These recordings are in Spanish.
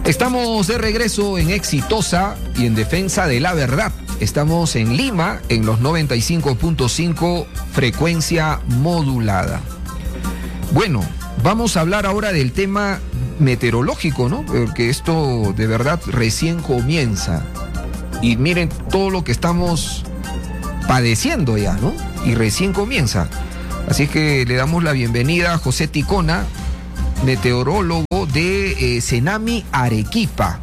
Estamos de regreso en Exitosa y en Defensa de la Verdad. Estamos en Lima, en los 95.5 frecuencia modulada. Bueno, vamos a hablar ahora del tema meteorológico, ¿no? Porque esto de verdad recién comienza. Y miren todo lo que estamos padeciendo ya, ¿no? Y recién comienza. Así es que le damos la bienvenida a José Ticona, meteorólogo de Cenami Arequipa.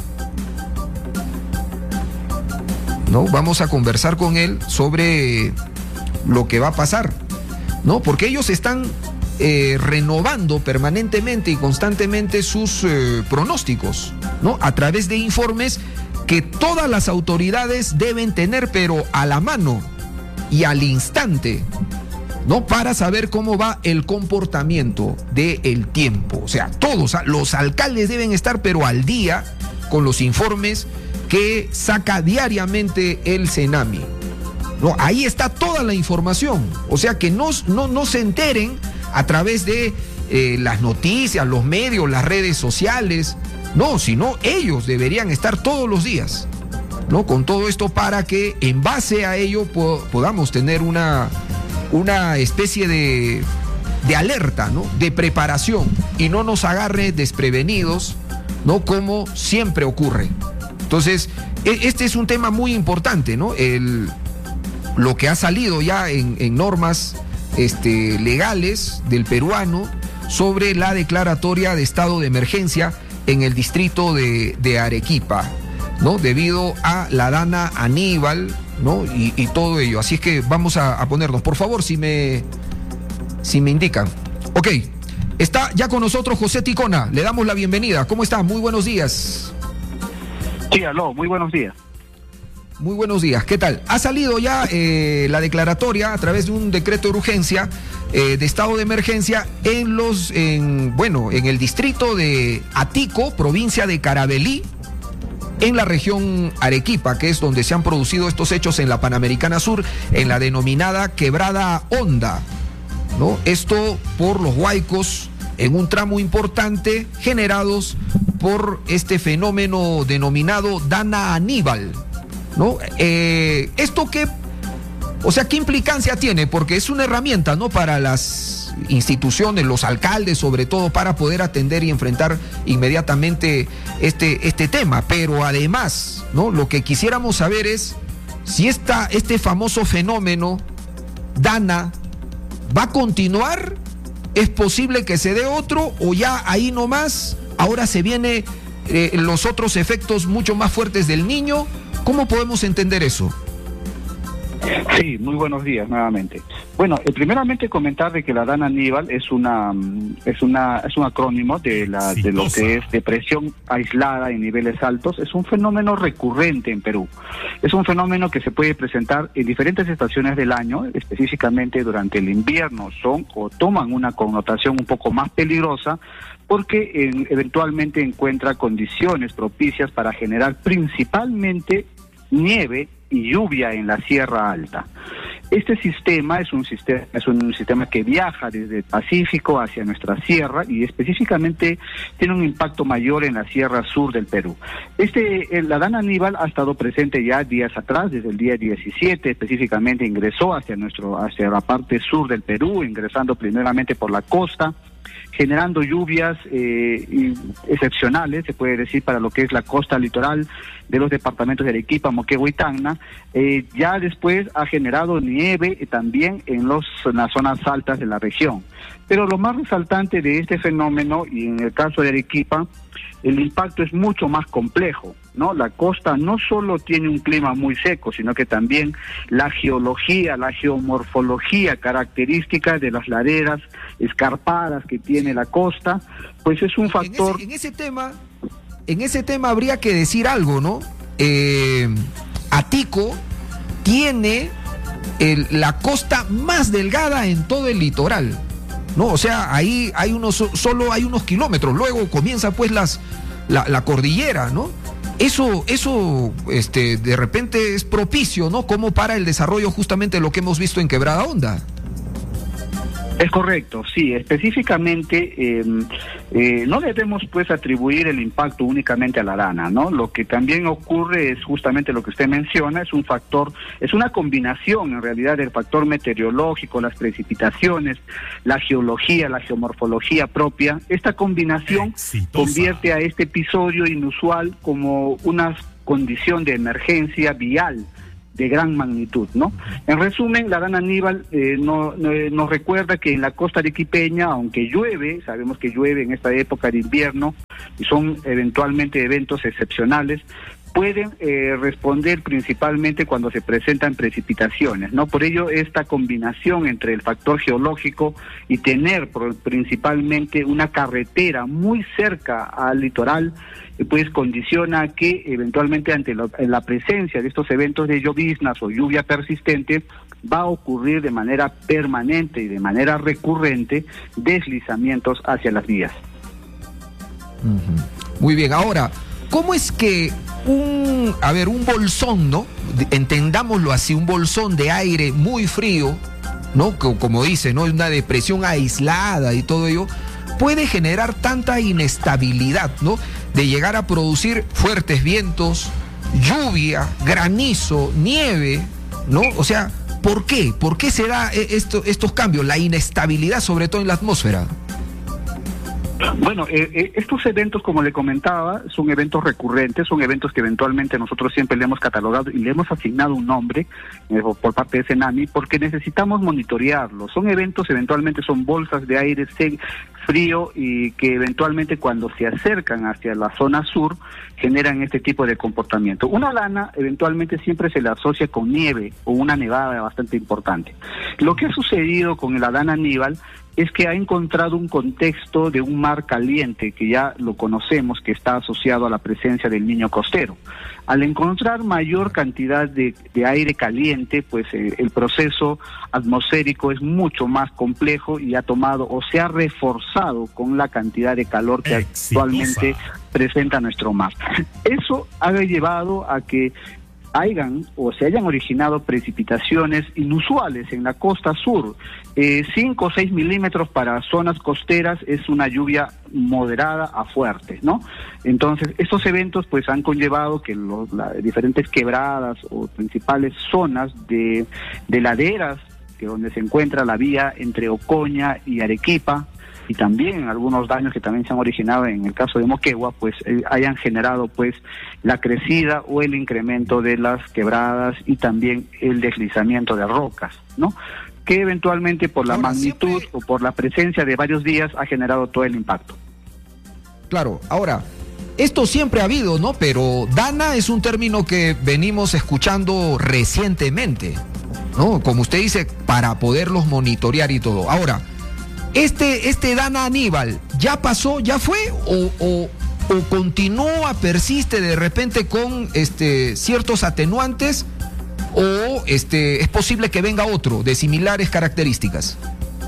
¿No? Vamos a conversar con él sobre lo que va a pasar, ¿no? Porque ellos están renovando permanentemente y constantemente sus pronósticos, ¿no? A través de informes que todas las autoridades deben tener, pero a la mano y al instante, ¿no? Para saber cómo va el comportamiento del tiempo. O sea, todos, los alcaldes deben estar, pero al día, con los informes que saca diariamente el Cenami, ¿no? Ahí está toda la información. O sea, que no se enteren a través de las noticias, los medios, las redes sociales. No, sino ellos deberían estar todos los días, ¿no? Con todo esto para que en base a ello podamos tener una especie de alerta, ¿no? De preparación y no nos agarre desprevenidos, ¿no? Como siempre ocurre. Entonces, este es un tema muy importante, ¿no? Lo que ha salido ya en normas legales del peruano sobre la declaratoria de estado de emergencia en el distrito de Arequipa, ¿no? Debido a la Dana Aníbal, ¿no? Y todo ello. Así es que vamos a ponernos, por favor, si me indican. Ok, está ya con nosotros José Ticona, le damos la bienvenida. ¿Cómo está? Muy buenos días. Sí, aló, muy buenos días. Muy buenos días, ¿qué tal? Ha salido ya la declaratoria a través de un decreto de urgencia de estado de emergencia en el distrito de Atico, provincia de Carabelí, en la región Arequipa, que es donde se han producido estos hechos en la Panamericana Sur, en la denominada Quebrada Honda, ¿no? Esto por los huaicos en un tramo importante generados por este fenómeno denominado Dana Aníbal, ¿no? ¿Esto qué implicancia tiene? Porque es una herramienta, ¿no? Para las instituciones, los alcaldes sobre todo, para poder atender y enfrentar inmediatamente este tema. Pero además, ¿no? Lo que quisiéramos saber es si este famoso fenómeno Dana va a continuar, ¿es posible que se dé otro o ya ahí nomás, ahora se viene los otros efectos mucho más fuertes del Niño? ¿Cómo podemos entender eso? Sí, muy buenos días nuevamente. Bueno, primeramente comentar de que la Dana Aníbal es un acrónimo de lo que es depresión aislada en niveles altos. Es un fenómeno recurrente en Perú. Es un fenómeno que se puede presentar en diferentes estaciones del año, específicamente durante el invierno. Toman una connotación un poco más peligrosa porque eventualmente encuentra condiciones propicias para generar principalmente nieve y lluvia en la Sierra Alta. Este sistema es un sistema que viaja desde el Pacífico hacia nuestra sierra y específicamente tiene un impacto mayor en la Sierra Sur del Perú. La Dana Aníbal ha estado presente ya días atrás, desde el día 17, específicamente ingresó hacia la parte sur del Perú, ingresando primeramente por la costa, generando lluvias excepcionales, se puede decir, para lo que es la costa litoral de los departamentos de Arequipa, Moquegua y Tacna. Ya después ha generado nieve también en las zonas altas de la región. Pero lo más resaltante de este fenómeno, y en el caso de Arequipa, el impacto es mucho más complejo, ¿no? La costa no solo tiene un clima muy seco, sino que también la geología, la geomorfología característica de las laderas escarpadas que tiene la costa, pues es un factor. En ese tema habría que decir algo, ¿no? Atico tiene la costa más delgada en todo el litoral, ¿no? O sea, ahí solo hay unos kilómetros, luego comienza pues la cordillera, ¿no? Eso de repente es propicio, ¿no? Como para el desarrollo justamente de lo que hemos visto en Quebrada Honda. Es correcto, sí, específicamente no debemos pues atribuir el impacto únicamente a la dana, ¿no? Lo que también ocurre es justamente lo que usted menciona, es un factor, es una combinación en realidad del factor meteorológico, las precipitaciones, la geología, la geomorfología propia. Esta combinación convierte a este episodio inusual como una condición de emergencia vial de gran magnitud, ¿no? En resumen, la Dana Aníbal nos recuerda que en la costa arequipeña, aunque llueve, sabemos que llueve en esta época de invierno, y son eventualmente eventos excepcionales, pueden responder principalmente cuando se presentan precipitaciones, ¿no? Por ello, esta combinación entre el factor geológico y tener principalmente una carretera muy cerca al litoral, pues condiciona que eventualmente ante la presencia de estos eventos de lloviznas o lluvia persistente va a ocurrir de manera permanente y de manera recurrente deslizamientos hacia las vías. Muy bien, ahora, ¿cómo es que un bolsón, ¿no? Entendámoslo así, un bolsón de aire muy frío, ¿no? Como dice, ¿no? Una depresión aislada y todo ello, puede generar tanta inestabilidad, ¿no? De llegar a producir fuertes vientos, lluvia, granizo, nieve, ¿no? O sea, ¿por qué? ¿Por qué se da estos cambios? La inestabilidad, sobre todo en la atmósfera. Bueno, estos eventos, como le comentaba, son eventos recurrentes, son eventos que eventualmente nosotros siempre le hemos catalogado y le hemos asignado un nombre por parte de Senami, porque necesitamos monitorearlos. Son eventos, eventualmente son bolsas de aire frío y que eventualmente cuando se acercan hacia la zona sur generan este tipo de comportamiento. Una dana eventualmente siempre se le asocia con nieve o una nevada bastante importante. Lo que ha sucedido con la Dana Aníbal es que ha encontrado un contexto de un mar caliente, que ya lo conocemos, que está asociado a la presencia del Niño costero. Al encontrar mayor cantidad de aire caliente, pues el proceso atmosférico es mucho más complejo y ha tomado o se ha reforzado con la cantidad de calor que actualmente presenta nuestro mar. Eso ha llevado a que se hayan originado precipitaciones inusuales en la costa sur. 5 o 6 milímetros para zonas costeras es una lluvia moderada a fuerte, ¿no? Entonces, estos eventos pues han conllevado que las diferentes quebradas o principales zonas de laderas, que donde se encuentra la vía entre Ocoña y Arequipa, y también algunos daños que también se han originado en el caso de Moquegua, pues hayan generado pues la crecida o el incremento de las quebradas y también el deslizamiento de rocas, ¿no? Que eventualmente por la magnitud o por la presencia de varios días ha generado todo el impacto. Claro, ahora, esto siempre ha habido, ¿no? Pero Dana es un término que venimos escuchando recientemente, ¿no? Como usted dice, para poderlos monitorear y todo. Ahora, ¿Este Dana Aníbal ya pasó, ya fue o continúa, persiste de repente con ciertos atenuantes o es posible que venga otro de similares características?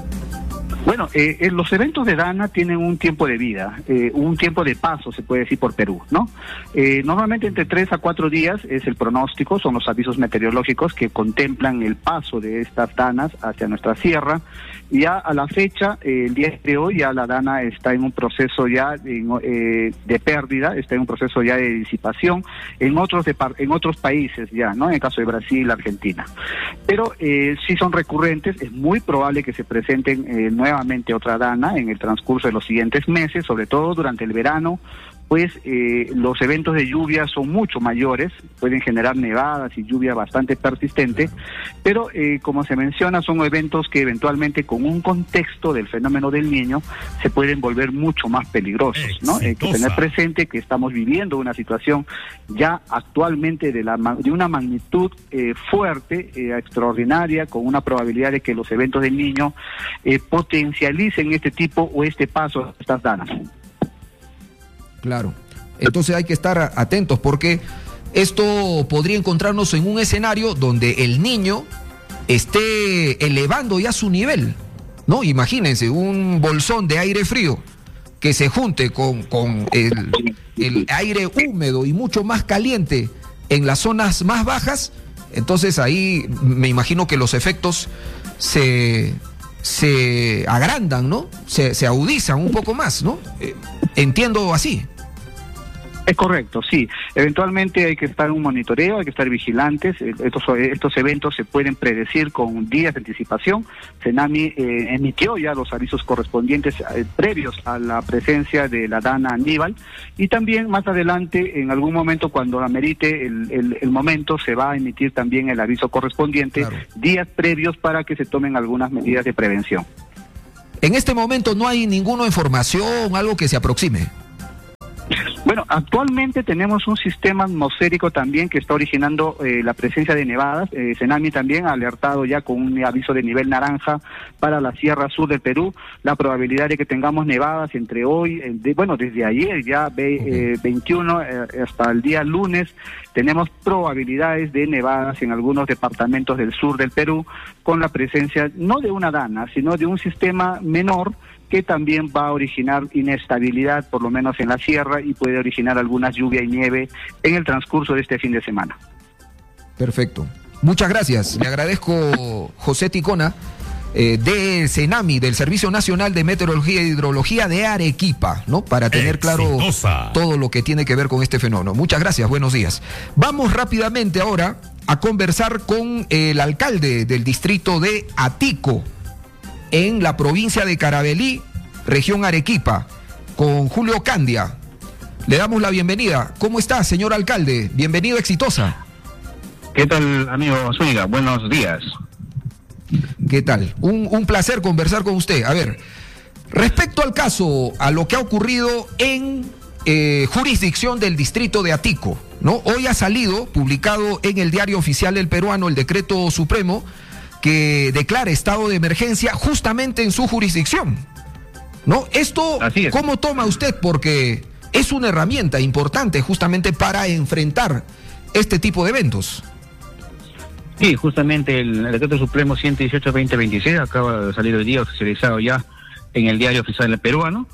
Bueno, los eventos de Dana tienen un tiempo de vida, un tiempo de paso, se puede decir, por Perú, ¿no? Normalmente entre 3 a 4 días es el pronóstico, son los avisos meteorológicos que contemplan el paso de estas danas hacia nuestra sierra. Ya a la fecha, el día de hoy, ya la dana está en un proceso ya de pérdida, está en un proceso ya de disipación en otros países ya, ¿no? En el caso de Brasil, Argentina. Pero si son recurrentes, es muy probable que se presenten nuevamente otra dana en el transcurso de los siguientes meses, sobre todo durante el verano, pues los eventos de lluvia son mucho mayores, pueden generar nevadas y lluvia bastante persistente, pero como se menciona, son eventos que eventualmente con un contexto del fenómeno del Niño se pueden volver mucho más peligrosos, ¿no? Hay que tener presente que estamos viviendo una situación ya actualmente de una magnitud fuerte, extraordinaria, con una probabilidad de que los eventos del Niño potencialicen este tipo o este paso de estas danas. Claro, entonces hay que estar atentos porque esto podría encontrarnos en un escenario donde el Niño esté elevando ya su nivel, ¿no? Imagínense un bolsón de aire frío que se junte con el aire húmedo y mucho más caliente en las zonas más bajas, entonces ahí me imagino que los efectos se se agrandan, ¿no? Se agudizan un poco más, ¿no? Entiendo así. Es correcto, sí. Eventualmente hay que estar en un monitoreo, hay que estar vigilantes. Estos eventos se pueden predecir con días de anticipación. Senami emitió ya los avisos correspondientes previos a la presencia de la Dana Aníbal, y también más adelante, en algún momento, cuando amerite el momento, se va a emitir también el aviso correspondiente, claro, días previos para que se tomen algunas medidas de prevención. En este momento no hay ninguna información, algo que se aproxime. Bueno, actualmente tenemos un sistema atmosférico también que está originando la presencia de nevadas. Senami también ha alertado ya con un aviso de nivel naranja para la Sierra Sur del Perú. La probabilidad de que tengamos nevadas entre hoy, desde ayer ya 21 hasta el día lunes, tenemos probabilidades de nevadas en algunos departamentos del sur del Perú, con la presencia no de una dana, sino de un sistema menor que también va a originar inestabilidad, por lo menos en la sierra, y puede originar alguna lluvia y nieve en el transcurso de este fin de semana. Perfecto. Muchas gracias. Le agradezco, José Ticona, de Senami, del Servicio Nacional de Meteorología e Hidrología de Arequipa, ¿no? Para tener claro todo lo que tiene que ver con este fenómeno. Muchas gracias, buenos días. Vamos rápidamente ahora a conversar con el alcalde del distrito de Atico, en la provincia de Carabalí, región Arequipa, con Julio Candia. Le damos la bienvenida. ¿Cómo está, señor alcalde? Bienvenido a Exitosa. ¿Qué tal, amigo Zúñiga? Buenos días. ¿Qué tal? Un placer conversar con usted. A ver, respecto al caso, a lo que ha ocurrido en jurisdicción del distrito de Atico, ¿no? Hoy ha salido, publicado en el Diario Oficial del Peruano, el decreto supremo que declara estado de emergencia justamente en su jurisdicción, ¿no? Esto, ¿cómo toma usted? Porque es una herramienta importante justamente para enfrentar este tipo de eventos. Sí, justamente el decreto supremo 118/2026 acaba de salir hoy día, oficializado ya en el Diario Oficial del Peruano,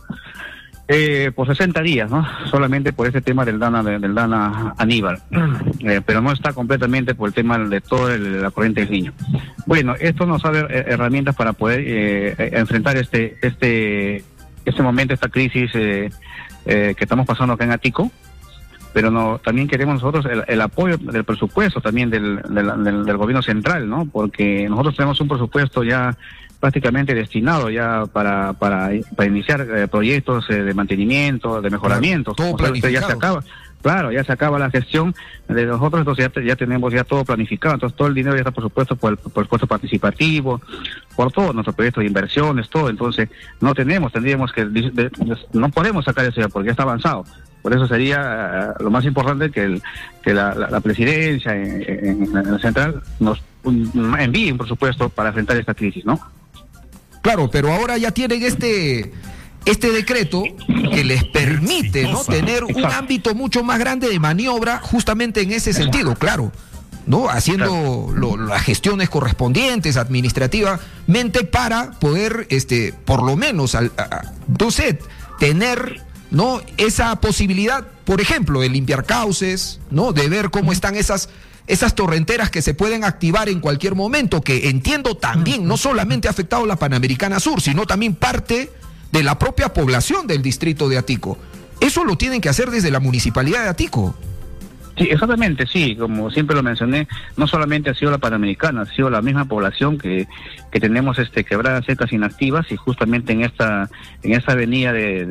por 60 días, ¿no? Solamente por este tema del Dana Aníbal, pero no está completamente por el tema de toda la corriente del Niño. Bueno, esto nos da herramientas para poder enfrentar este momento, esta crisis que estamos pasando acá en Atico, pero no, también queremos nosotros el apoyo del presupuesto también del gobierno central, ¿no? Porque nosotros tenemos un presupuesto ya prácticamente destinado ya para iniciar proyectos de mantenimiento, de mejoramiento. Todo planificado. Ya se acaba. Claro, ya se acaba la gestión de nosotros, entonces ya tenemos ya todo planificado, entonces todo el dinero ya está por supuesto por el costo participativo, por todos nuestros proyectos de inversiones, todo, entonces tendríamos que, no podemos sacar eso ya porque ya está avanzado. Por eso sería lo más importante que la presidencia en la central nos envíe un presupuesto para enfrentar esta crisis, ¿no? Claro, pero ahora ya tienen este decreto que les permite, ¿no?, tener un ámbito mucho más grande de maniobra justamente en ese sentido, claro, ¿no? Haciendo las gestiones correspondientes administrativamente para poder, por lo menos, entonces, tener, ¿no?, esa posibilidad, por ejemplo, de limpiar cauces, ¿no?, de ver cómo están esas torrenteras que se pueden activar en cualquier momento, que entiendo también no solamente ha afectado la Panamericana Sur, sino también parte de la propia población del distrito de Atico. Eso lo tienen que hacer desde la municipalidad de Atico. Sí, exactamente, sí, como siempre lo mencioné, no solamente ha sido la Panamericana, ha sido la misma población que tenemos quebradas secas inactivas, y justamente en esta avenida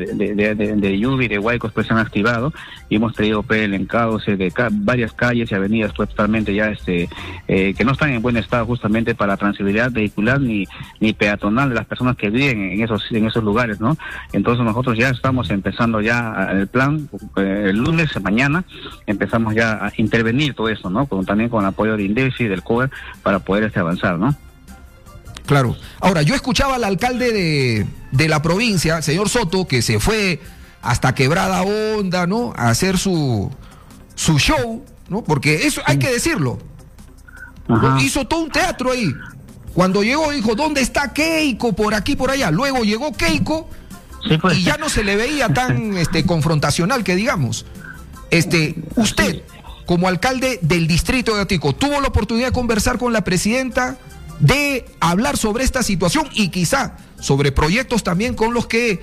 de Yubi y de Huaycos pues se han activado, y hemos traído el encauce de varias calles y avenidas pues totalmente ya que no están en buen estado justamente para transitabilidad vehicular ni peatonal de las personas que viven en esos lugares, ¿no? Entonces nosotros ya estamos empezando ya el plan, el lunes, mañana, empezamos ya a intervenir todo eso, ¿no? También con el apoyo de INDECI y del COER para poder avanzar, ¿no? Claro. Ahora, yo escuchaba al alcalde de la provincia, señor Soto, que se fue hasta Quebrada Honda, ¿no?, a hacer su show, ¿no? Porque eso hay que decirlo. Hizo todo un teatro ahí. Cuando llegó dijo, ¿dónde está Keiko? Por aquí, por allá. Luego llegó Keiko, sí, pues, y ya no se le veía tan confrontacional que digamos. Usted, como alcalde del distrito de Atico, ¿tuvo la oportunidad de conversar con la presidenta de hablar sobre esta situación y quizá sobre proyectos también con los que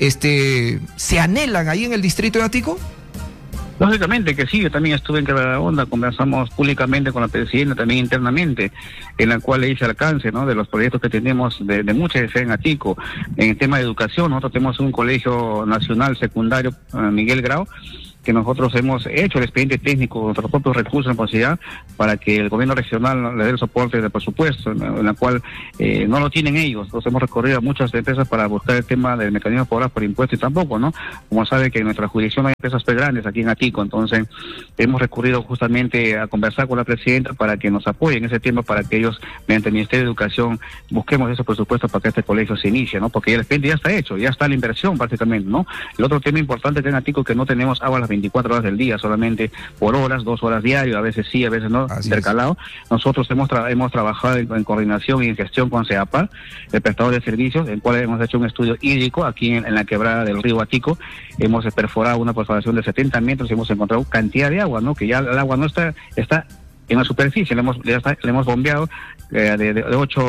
se anhelan ahí en el distrito de Atico? Lógicamente que sí, yo también estuve en Quebrada Honda, conversamos públicamente con la presidenta, también internamente, en la cual le hice alcance, ¿no?, de los proyectos que tenemos de mucha desea en Atico. En el tema de educación, nosotros tenemos un colegio nacional secundario, Miguel Grau, que nosotros hemos hecho el expediente técnico con nuestros propios recursos en posibilidad para que el gobierno regional le dé el soporte de presupuesto, en la cual no lo tienen ellos. Entonces hemos recorrido a muchas empresas para buscar el tema del mecanismo de cobrar por impuestos y tampoco, ¿no? Como sabe que en nuestra jurisdicción hay empresas grandes aquí en Atico, entonces hemos recurrido justamente a conversar con la presidenta para que nos apoye en ese tema, para que ellos, mediante el Ministerio de Educación, busquemos esos presupuestos para que este colegio se inicie, ¿no? Porque ya el expediente ya está hecho, ya está la inversión prácticamente, ¿no? El otro tema importante que en Atico es que no tenemos agua a las 24 horas del día, solamente por horas, 2 horas diario, a veces sí, a veces no, intercalado. Nosotros hemos trabajado en coordinación y en gestión con CEAPAR, el prestador de servicios, en el cual hemos hecho un estudio hídrico aquí en la quebrada del río Atico. Hemos perforado una perforación de 70 metros y hemos encontrado cantidad de agua, ¿no? Que ya el agua no está en la superficie, le hemos bombeado de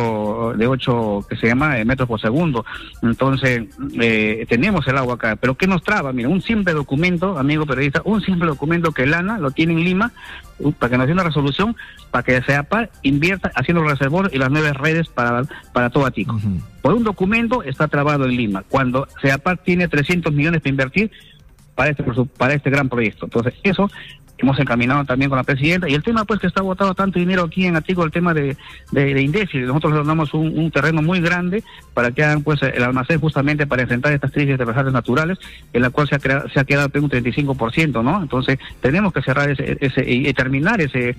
8 que se llama metros por segundo. Entonces tenemos el agua acá, pero ¿qué nos traba? Mira, un simple documento, amigo periodista, un simple documento que Lana lo tiene en Lima, para que nos dé una resolución, para que SEAPAR invierta haciendo los reservorios y las 9 redes para todo Atico. Por un documento está trabado en Lima, cuando SEAPAR tiene 300 millones para invertir para este gran proyecto. Entonces eso hemos encaminado también con la presidenta, y el tema pues que está botado tanto dinero aquí en Atico, el tema de Indesi. Nosotros le damos un terreno muy grande para que hagan pues el almacén justamente para enfrentar estas crisis de desastres naturales, en la cual se ha quedado un 35%, ¿no? Entonces tenemos que cerrar y terminar ese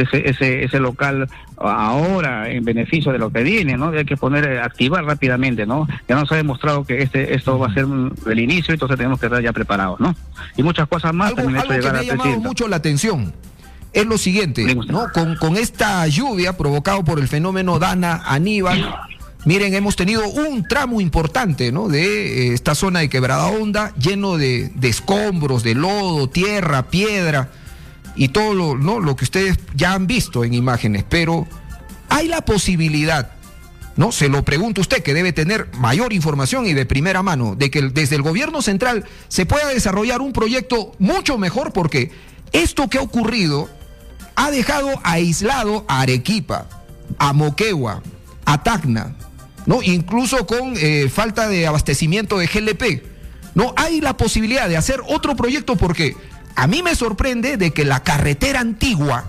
local ahora en beneficio de lo que viene, ¿no? Hay que activar rápidamente, ¿no? Ya nos ha demostrado que esto va a ser el inicio, entonces tenemos que estar ya preparados, ¿no? Y muchas cosas más. Algo que me ha llamado mucho la atención es lo siguiente, ¿no? Con esta lluvia provocado por el fenómeno Dana Aníbal, miren, hemos tenido un tramo importante, ¿no?, de esta zona de Quebrada Honda lleno de escombros, de lodo, tierra, piedra y todo lo que ustedes ya han visto en imágenes, pero hay la posibilidad, ¿no?, se lo pregunto a usted, que debe tener mayor información y de primera mano, de que desde el gobierno central se pueda desarrollar un proyecto mucho mejor, porque esto que ha ocurrido ha dejado aislado a Arequipa, a Moquegua, a Tacna, ¿no?, incluso con falta de abastecimiento de GLP. No hay la posibilidad de hacer otro proyecto, porque a mí me sorprende de que la carretera antigua,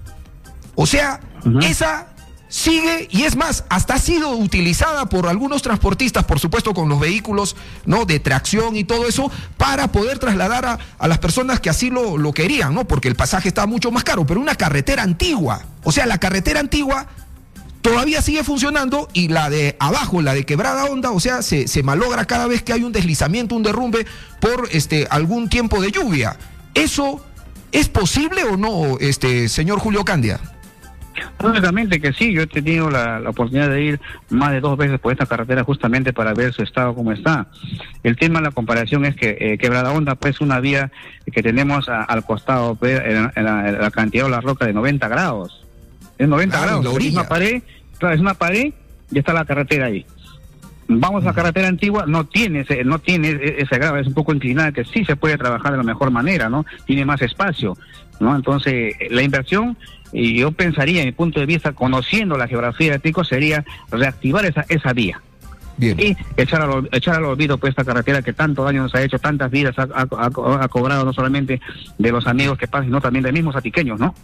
o sea, esa sigue, y es más, hasta ha sido utilizada por algunos transportistas, por supuesto con los vehículos, ¿no?, de tracción y todo eso, para poder trasladar a las personas que así lo querían, ¿no?, porque el pasaje estaba mucho más caro, pero una carretera antigua, o sea, la carretera antigua todavía sigue funcionando, y la de abajo, la de Quebrada Honda, o sea, se malogra cada vez que hay un deslizamiento, un derrumbe por algún tiempo de lluvia. ¿Eso es posible o no, señor Julio Candia? Lógicamente que sí, yo he tenido la oportunidad de ir más de 2 veces por esta carretera justamente para ver su estado cómo está. El tema de la comparación es que Quebrada Honda pues una vía que tenemos al costado, pues, en la cantidad de la roca de 90 grados. Es 90 grados, es una pared, claro, es una pared y está la carretera ahí. Vamos a la carretera antigua, no tiene ese grado, es un poco inclinada, que sí se puede trabajar de la mejor manera, ¿no? Tiene más espacio, ¿no? Entonces, la inversión, y yo pensaría, en mi punto de vista, conociendo la geografía de Atico, sería reactivar esa vía. Bien. Y echar al olvido pues esta carretera que tanto daño nos ha hecho, tantas vidas ha cobrado, no solamente de los amigos que pasan, sino también de mismos atiqueños, ¿no?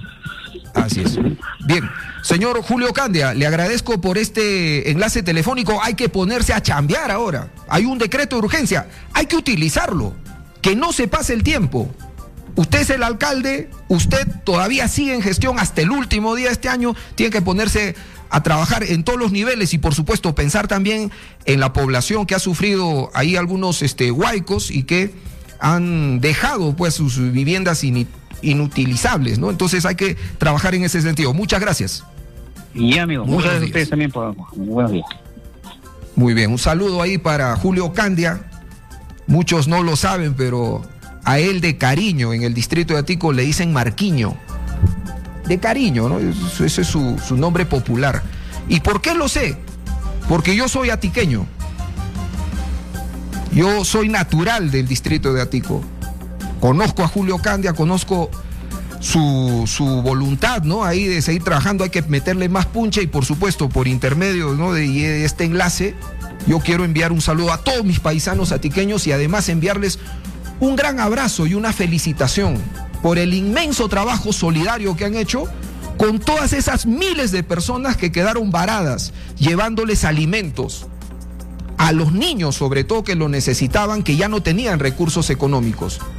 Así es. Bien, señor Julio Candia, le agradezco por este enlace telefónico. Hay que ponerse a chambear ahora. Hay un decreto de urgencia, hay que utilizarlo, que no se pase el tiempo. Usted es el alcalde, usted todavía sigue en gestión hasta el último día de este año, tiene que ponerse a trabajar en todos los niveles y por supuesto pensar también en la población que ha sufrido ahí algunos huaicos y que han dejado pues sus viviendas inutilizables, ¿no? Entonces hay que trabajar en ese sentido. Muchas gracias. Y amigo, muchas gracias a ustedes también por buenos días. Muy bien, un saludo ahí para Julio Candia. Muchos no lo saben, pero a él de cariño en el distrito de Atico le dicen Marquiño. De cariño, ¿no? Ese es su nombre popular. ¿Y por qué lo sé? Porque yo soy atiqueño. Yo soy natural del distrito de Atico. Conozco a Julio Candia, conozco su voluntad, ¿no? Ahí de seguir trabajando, hay que meterle más puncha y por supuesto por intermedio, ¿no?, de este enlace, yo quiero enviar un saludo a todos mis paisanos atiqueños y además enviarles un gran abrazo y una felicitación por el inmenso trabajo solidario que han hecho con todas esas miles de personas que quedaron varadas, llevándoles alimentos a los niños, sobre todo que lo necesitaban, que ya no tenían recursos económicos.